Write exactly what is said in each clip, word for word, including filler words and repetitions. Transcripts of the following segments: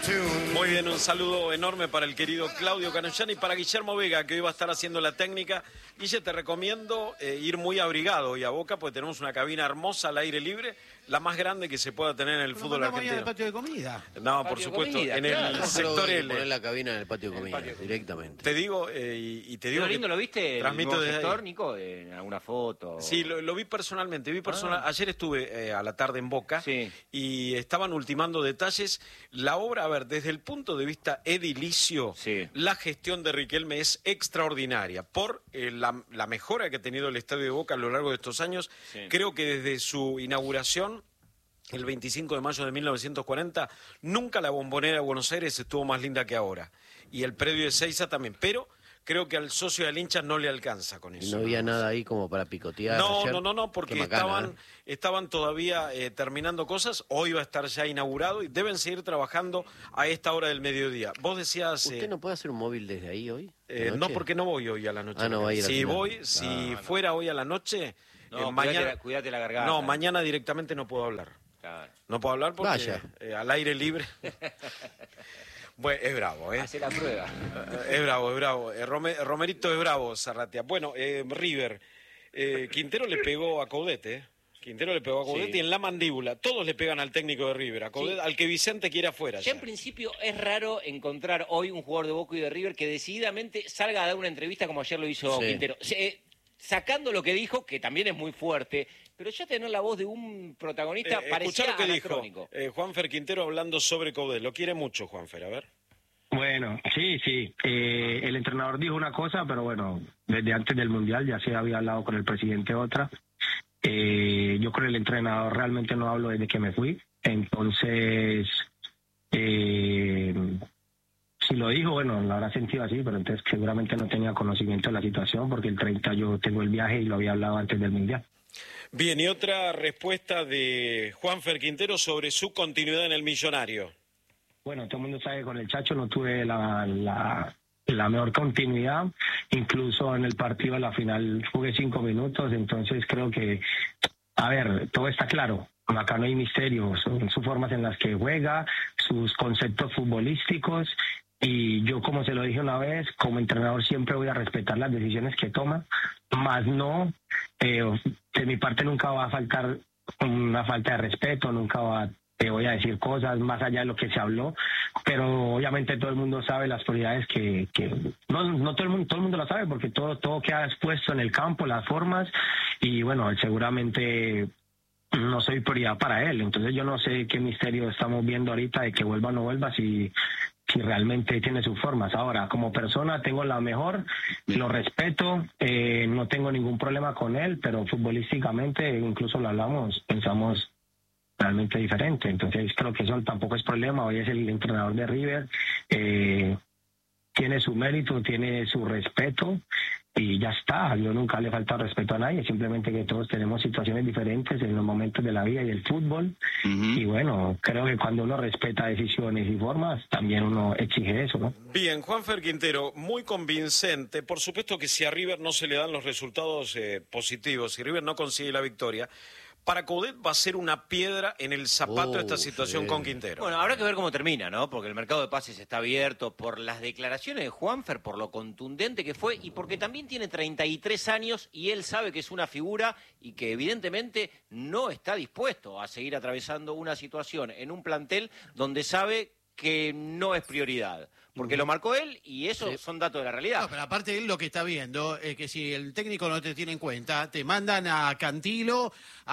Muy bien, un saludo enorme para el querido Claudio Canellani y para Guillermo Vega, que hoy va a estar haciendo la técnica. Guille, te recomiendo eh, ir muy abrigado hoy a Boca, porque tenemos una cabina hermosa al aire libre, la más grande que se pueda tener en el Pero fútbol mandamos ahí argentino. al patio de comida. No, por Patio de supuesto, comida, en el claro. sector L. Poner la cabina en el patio de comida, patio de directamente. Te digo, eh, y, y te digo Lo lindo, que ¿lo viste? transmito ¿El nuevo desde sector, ahí. Nico? ¿En alguna foto? Sí, lo, lo vi personalmente. Vi personal... Ah. Ayer estuve eh, a la tarde en Boca Sí. y estaban ultimando detalles. La obra, a ver, desde el punto de vista edilicio, Sí. la gestión de Riquelme es extraordinaria. Por eh, la, la mejora que ha tenido el Estadio de Boca a lo largo de estos años, Sí. creo que desde su inauguración, el veinticinco de mayo de mil novecientos cuarenta, nunca la Bombonera de Buenos Aires estuvo más linda que ahora. Y el predio de Seiza también. Pero creo que al socio del hincha no le alcanza con Y eso. no había nada ahí como para picotear. No, ayer. no, no, no, porque Qué macana, estaban, ¿eh? estaban todavía eh, terminando cosas. Hoy va a estar ya inaugurado y deben seguir trabajando a esta hora del mediodía. Vos decías... ¿Usted eh, no puede hacer un móvil desde ahí hoy? eh, ¿De no, noche? porque no voy hoy a la noche. Ah, no va a ir al Si final. voy, si Ah, fuera hoy a la noche, No, eh, cuídate mañana... la- cuídate la garganta. No, mañana directamente no puedo hablar. Claro. No puedo hablar porque Vaya. eh, al aire libre... Bueno, es bravo, ¿eh? Hace la prueba. Es bravo, es bravo. Eh, Rome- Romerito es bravo, Zarratea. Bueno, eh, River. Eh, Quintero le pegó a Coudet, ¿eh? Quintero le pegó a Coudet Sí. y en la mandíbula. Todos le pegan al técnico de River, a Coudet, Sí. al que Vicente quiere afuera. Ya ya. en principio es raro encontrar hoy un jugador de Boca y de River que decididamente salga a dar una entrevista como ayer lo hizo Sí. Quintero. Se- eh, sacando lo que dijo, que también es muy fuerte, pero ya tener la voz de un protagonista Eh, parecía escuchá lo que dijo anacrónico. eh, Juanfer Quintero hablando sobre Coudet. Lo quiere mucho, Juanfer, a ver. Bueno, sí, sí. Eh, el entrenador dijo una cosa, pero bueno, desde antes del Mundial ya se había hablado con el presidente otra. Eh, yo con el entrenador realmente no hablo desde que me fui. Entonces, eh, si lo dijo, bueno, lo habrá sentido así, pero entonces seguramente no tenía conocimiento de la situación porque el treinta yo tengo el viaje y lo había hablado antes del Mundial. Bien, y otra respuesta de Juanfer Quintero sobre su continuidad en el Millonario. Bueno, todo el mundo sabe que con el Chacho no tuve la, la, la mejor continuidad. Incluso en el partido de la final jugué cinco minutos, entonces creo que, a ver, todo está claro. Acá no hay misterio, son sus formas en las que juega, sus conceptos futbolísticos. Y yo, como se lo dije una vez, como entrenador siempre voy a respetar las decisiones que toma, más no, eh, de mi parte nunca va a faltar una falta de respeto, nunca va a te voy a decir cosas más allá de lo que se habló, pero obviamente todo el mundo sabe las prioridades que, que no, no todo el mundo, todo el mundo lo sabe porque todo, todo queda expuesto en el campo, las formas, y bueno, seguramente no soy prioridad para él, entonces yo no sé qué misterio estamos viendo ahorita de que vuelva o no vuelva, si si realmente tiene sus formas. Ahora, como persona tengo la mejor, lo respeto, eh, no tengo ningún problema con él, pero futbolísticamente, incluso lo hablamos, pensamos realmente diferente, entonces creo que eso tampoco es problema. Hoy es el entrenador de River, eh, tiene su mérito, tiene su respeto y ya está. Yo nunca le he faltado respeto a nadie, simplemente que todos tenemos situaciones diferentes en los momentos de la vida y el fútbol. Uh-huh. Y bueno, creo que cuando uno respeta decisiones y formas, también uno exige eso, ¿no? Bien, Juanfer Quintero, muy convincente. Por supuesto que si a River no se le dan los resultados eh, positivos, si River no consigue la victoria, para Coudet va a ser una piedra en el zapato Oh, esta situación sí. con Quintero. Bueno, habrá que ver cómo termina, ¿no? Porque el mercado de pases está abierto por las declaraciones de Juanfer, por lo contundente que fue y porque también tiene treinta y tres años y él sabe que es una figura y que evidentemente no está dispuesto a seguir atravesando una situación en un plantel donde sabe que no es prioridad. Porque lo marcó él y eso sí. Son datos de la realidad. No, pero aparte él lo que está viendo es que si el técnico no te tiene en cuenta, te mandan a Cantilo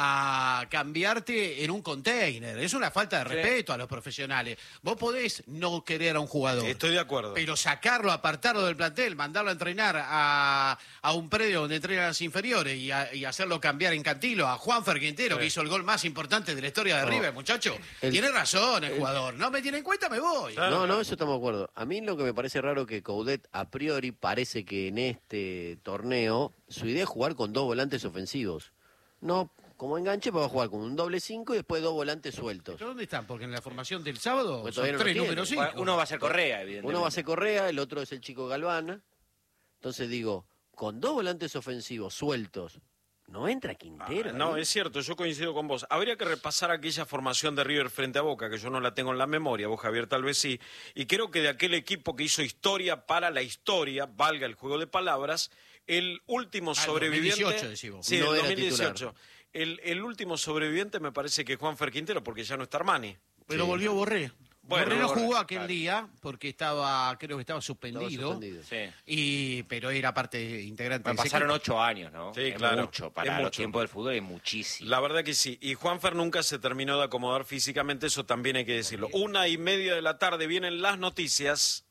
a cambiarte en un container. Es una falta de respeto sí. a los profesionales. Vos podés no querer a un jugador. Estoy de acuerdo. Pero sacarlo, apartarlo del plantel, mandarlo a entrenar a, a un predio donde entrenan las inferiores y, a, y hacerlo cambiar en Cantilo a Juanfer Quintero, sí. que hizo el gol más importante de la historia de no. River, muchacho. El, tiene razón el, el jugador. No me tiene en cuenta, me voy. Claro. No, no, eso estamos de acuerdo. A mí lo que me parece raro que Coudet a priori parece que en este torneo su idea es jugar con dos volantes ofensivos. No como enganche, pero va a jugar con un doble cinco y después dos volantes sueltos. ¿Pero dónde están? Porque en la formación del sábado pues son tres no números cinco. Uno va a ser Correa, evidentemente. Uno va a ser Correa, el otro es el chico Galván. Entonces digo, con dos volantes ofensivos sueltos, No entra Quintero. Ah, no, ahí. es cierto, yo coincido con vos. Habría que repasar aquella formación de River frente a Boca, que yo no la tengo en la memoria, vos Javier tal vez sí, y creo que de aquel equipo que hizo historia para la historia, valga el juego de palabras, el último Ah, sobreviviente... dos mil dieciocho, decís vos. Sí, No el era dos mil dieciocho. El, el último sobreviviente me parece que es Juanfer Quintero, porque ya no está Armani. Pero Sí. volvió Borré. Bueno, Borré no Borré, jugó aquel claro. día porque estaba, creo que estaba suspendido. Estaba suspendido. Sí. Y, pero era parte integrante Bueno, de ese pasaron equipo. ocho años, ¿no? Sí, es claro, mucho. Para es los mucho. tiempos del fútbol es muchísimo. La verdad que sí. Y Juanfer nunca se terminó de acomodar físicamente, eso también hay que decirlo. Una y media de la tarde vienen las noticias.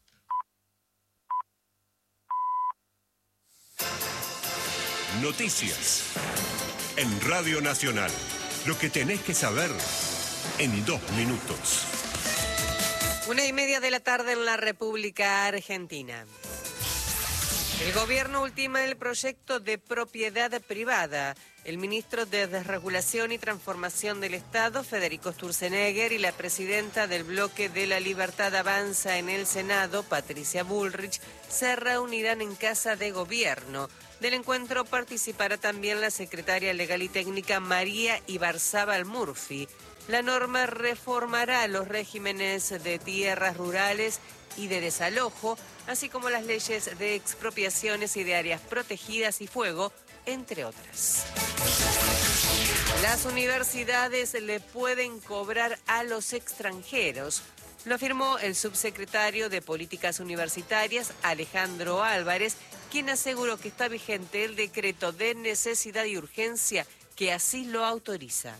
Noticias. En Radio Nacional. Lo que tenés que saber en dos minutos. Una y media de la tarde en la República Argentina. El gobierno ultima el proyecto de propiedad privada. El ministro de Desregulación y Transformación del Estado, Federico Sturzenegger, y la presidenta del Bloque de la Libertad Avanza en el Senado, Patricia Bullrich, se reunirán en Casa de Gobierno. Del encuentro participará también la secretaria legal y técnica María Ibarzábal Murphy. La norma reformará los regímenes de tierras rurales y de desalojo, así como las leyes de expropiaciones y de áreas protegidas y fuego, entre otras. Las universidades le pueden cobrar a los extranjeros. Lo afirmó el subsecretario de Políticas Universitarias, Alejandro Álvarez, quien aseguró que está vigente el decreto de necesidad y urgencia que así lo autoriza.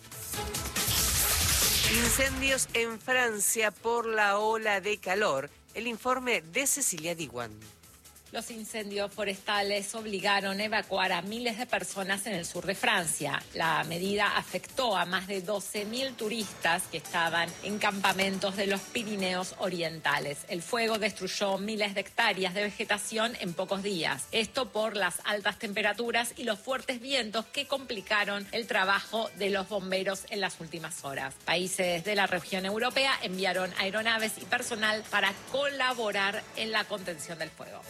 Incendios en Francia por la ola de calor. El informe de Cecilia Diwan. Los incendios forestales obligaron a evacuar a miles de personas en el sur de Francia. La medida afectó a más de doce mil turistas que estaban en campamentos de los Pirineos orientales. El fuego destruyó miles de hectáreas de vegetación en pocos días. Esto por las altas temperaturas y los fuertes vientos que complicaron el trabajo de los bomberos en las últimas horas. Países de la región europea enviaron aeronaves y personal para colaborar en la contención del fuego.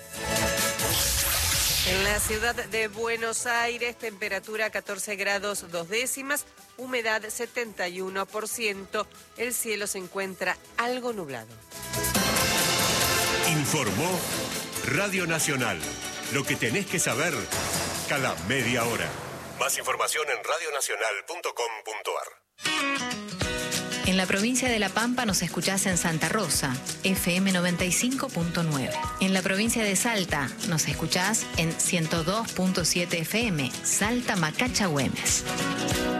En la ciudad de Buenos Aires, temperatura catorce grados dos décimas, humedad setenta y uno por ciento. El cielo se encuentra algo nublado. Informó Radio Nacional. Lo que tenés que saber cada media hora. Más información en radionacional punto com punto ar. En la provincia de La Pampa nos escuchás en Santa Rosa, F M noventa y cinco punto nueve. En la provincia de Salta nos escuchás en ciento dos punto siete F M, Salta Macacha Güemes.